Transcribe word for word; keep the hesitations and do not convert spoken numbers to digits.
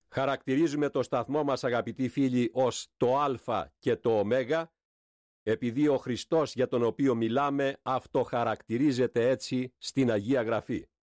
Χαρακτηρίζουμε το σταθμό μας, αγαπητοί φίλοι, ως το Α και το Ω, επειδή ο Χριστός για τον οποίο μιλάμε αυτοχαρακτηρίζεται έτσι στην Αγία Γραφή.